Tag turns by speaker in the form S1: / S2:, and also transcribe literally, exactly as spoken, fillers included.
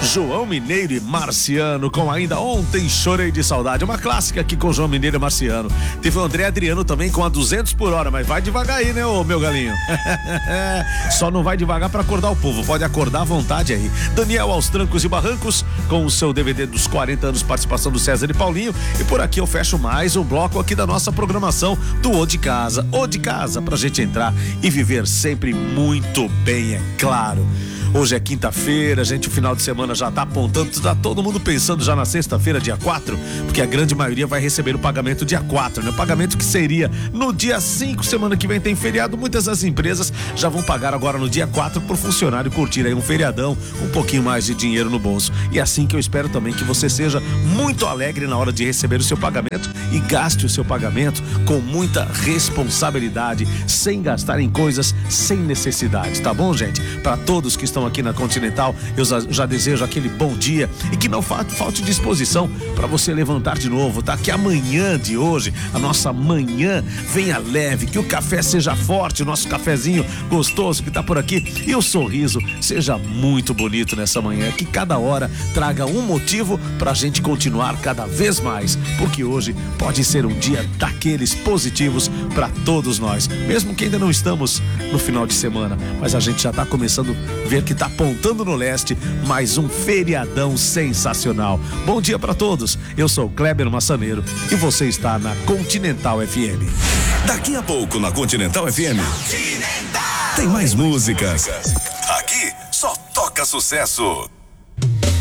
S1: João Mineiro e Marciano com Ainda Ontem Chorei de Saudade, uma clássica aqui com João Mineiro e Marciano. Teve o André Adriano também com a duzentos por hora, mas vai devagar aí, né, ô meu galinho? Só não vai devagar pra acordar o povo, pode acordar à vontade aí. Daniel aos trancos e barrancos com o seu D V D dos quarenta anos, participação do César e Paulinho. E por aqui eu fecho mais um bloco aqui da nossa programação do O de Casa. O de Casa, pra gente entrar e viver sempre muito bem, é claro. Hoje é quinta-feira, gente, o final de semana já tá apontando, tá todo mundo pensando já na sexta-feira, dia quatro, porque a grande maioria vai receber o pagamento dia quatro, né? O pagamento que seria no dia cinco, semana que vem tem feriado, muitas das empresas já vão pagar agora no dia quatro por funcionário curtir aí um feriadão, um pouquinho mais de dinheiro no bolso. E assim que eu espero também que você seja muito alegre na hora de receber o seu pagamento e gaste o seu pagamento com muita responsabilidade, sem gastar em coisas sem necessidade, tá bom, gente? Para todos que estão aqui na Continental, eu já, já desejo aquele bom dia e que não falte, falte disposição para você levantar de novo, tá? Que amanhã de hoje, a nossa manhã venha leve, que o café seja forte, o nosso cafezinho gostoso que tá por aqui, e o sorriso seja muito bonito nessa manhã, que cada hora traga um motivo pra gente continuar cada vez mais, porque hoje pode ser um dia daqueles positivos para todos nós, mesmo que ainda não estamos no final de semana, mas a gente já tá começando a ver que tá apontando no leste mais um feriadão sensacional. Bom dia para todos, eu sou Kleber Massaneiro e você está na Continental F M.
S2: Daqui a pouco na Continental F M Continental. Tem mais músicas. Aqui só toca sucesso.